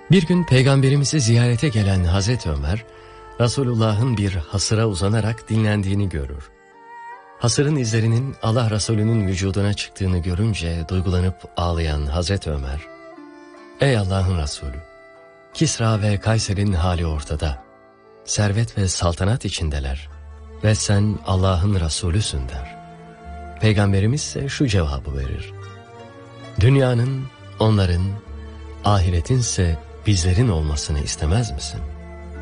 Bir gün Peygamberimizi ziyarete gelen Hazreti Ömer, Resulullah'ın bir hasıra uzanarak dinlendiğini görür. Hasırın izlerinin Allah Resulü'nün vücuduna çıktığını görünce duygulanıp ağlayan Hazreti Ömer, "Ey Allah'ın Resulü, Kisra ve Kayser'in hali ortada, servet ve saltanat içindeler ve sen Allah'ın Resulüsün" der. Peygamberimiz ise şu cevabı verir: "Dünyanın, onların, ahiretinse bizlerin olmasını istemez misin?"